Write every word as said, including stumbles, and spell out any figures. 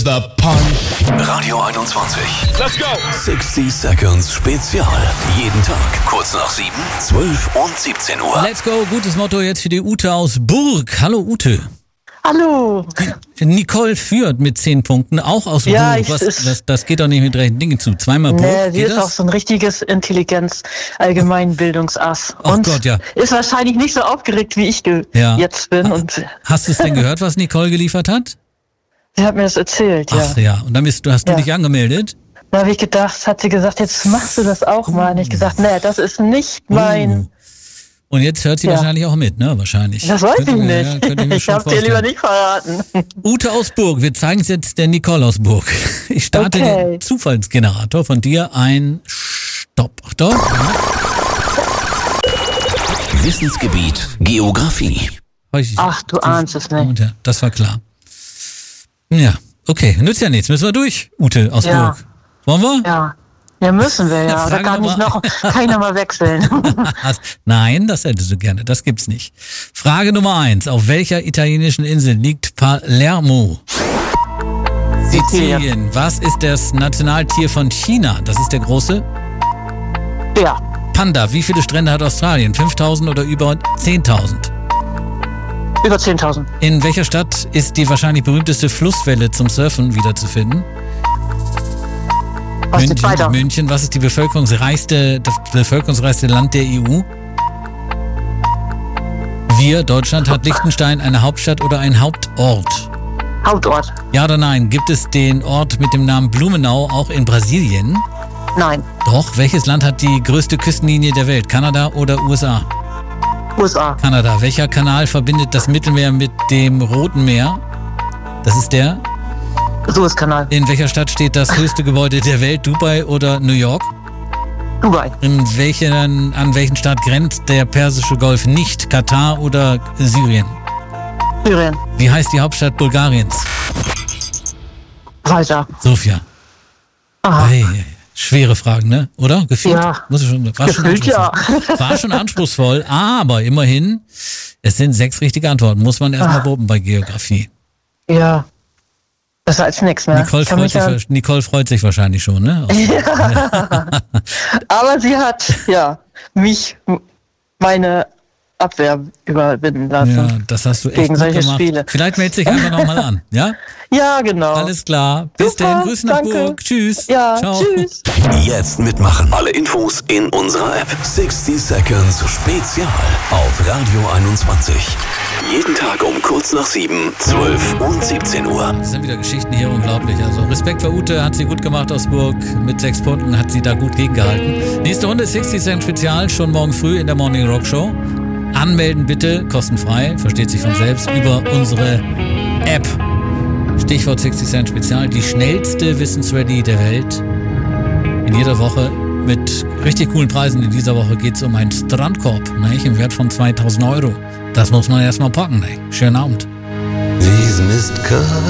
The Punch. Radio einundzwanzig. Let's go. sixty Seconds Spezial. Jeden Tag kurz nach sieben, zwölf und siebzehn Uhr. Let's go. Gutes Motto jetzt für die Ute aus Burg. Hallo Ute. Hallo. Die Nicole führt mit zehn Punkten, auch aus Ja, Burg. ich- Was, ist- das, das geht doch nicht mit rechten Dingen zu. Zweimal Burg, Nee, sie geht ist das? auch so ein richtiges Intelligenz-Allgemeinbildungsass. Ach Und Gott, ja. ist wahrscheinlich nicht so aufgeregt, wie ich ge- Ja. jetzt bin. Und Hast du es denn gehört, was Nicole geliefert hat? sie hat mir das erzählt, ja. Ach ja, und dann bist du, hast du Ja. dich angemeldet? Da habe ich gedacht, hat sie gesagt, jetzt machst du das auch mal. Und ich gesagt, nee, das ist nicht mein... Uh. Und jetzt hört sie Ja. wahrscheinlich auch mit, ne? Wahrscheinlich. Das weiß Könnte ich mir- nicht. Ja, könnte ich mir ich schon habe dir lieber vorstellen. nicht verraten. Ute aus Burg, wir zeigen es jetzt der Nicole aus Burg. Ich starte Okay. den Zufallsgenerator von dir ein Stopp. Achtung. Wissensgebiet Geografie. Ach, du ahnst es nicht. Und ja, das war klar. Ja, okay, nützt ja nichts. Müssen wir durch, Ute aus Ja. Burg. Wollen wir? Ja. Ja, müssen wir ja. Da Frage kann ich Nummer- noch, kann ich noch mal wechseln. Nein, das hättest du gerne. Das gibt's nicht. Frage Nummer eins. Auf welcher italienischen Insel liegt Palermo? Sizilien. Was ist das Nationaltier von China? Das ist der große Ja, Panda. Wie viele Strände hat Australien? fünftausend oder über zehntausend? über zehntausend. In welcher Stadt ist die wahrscheinlich berühmteste Flusswelle zum Surfen wiederzufinden? Was geht weiter? München, München. Was ist die bevölkerungsreichste, das bevölkerungsreichste Land der E U? Wir, Deutschland, hat Liechtenstein eine Hauptstadt oder einen Hauptort? Hauptort. Ja oder nein? Gibt es den Ort mit dem Namen Blumenau auch in Brasilien? Nein. Doch. Welches Land hat die größte Küstenlinie der Welt? Kanada oder U S A? U S A. Kanada. Welcher Kanal verbindet das Mittelmeer mit dem Roten Meer? Das ist der. Suezkanal. In welcher Stadt steht das höchste Gebäude der Welt? Dubai oder New York? Dubai. In welchen, an welchen Staat grenzt der Persische Golf nicht? Katar oder Syrien? Syrien. Wie heißt die Hauptstadt Bulgariens? Weiter. Sofia. Aha. Hey, schwere Fragen, ne? Oder? Gefühlt? Ja. Muss ich schon, war schon Gefühlt, ja. anspruchsvoll. War schon anspruchsvoll, aber immerhin, es sind sechs richtige Antworten. Muss man erstmal wuppen bei Geografie. Ja. Besser als nichts mehr. Nicole Ich kann freut, mich sich, ja, wa- Nicole freut sich wahrscheinlich schon, ne? Aus- aber sie hat, ja, mich, meine Abwehr überwinden lassen. Ja, das hast du echt Gegen gut solche gemacht. Spiele. Vielleicht meldet sich einfach nochmal an, ja? Ja, genau. Alles klar. Bis Super, dann. Grüße nach danke. Burg. Tschüss. Ja, Ciao. tschüss. Jetzt mitmachen. Alle Infos in unserer App. sixty Seconds Spezial auf Radio einundzwanzig. Jeden Tag um kurz nach sieben, zwölf und siebzehn Uhr. Das sind wieder Geschichten hier, unglaublich. Also Respekt für Ute, hat sie gut gemacht aus Burg. Mit sechs Punkten hat sie da gut gegengehalten. Nächste Runde sixty Cent Spezial, schon morgen früh in der Morning Rock Show. Anmelden bitte, kostenfrei, versteht sich von selbst, über unsere App. Stichwort sixty Cent Spezial, die schnellste Wissensready der Welt. In jeder Woche mit richtig coolen Preisen. In dieser Woche geht es um einen Strandkorb, nicht? Im Wert von zweitausend Euro. Das muss man erstmal packen, nicht? Schönen Abend. These missed colors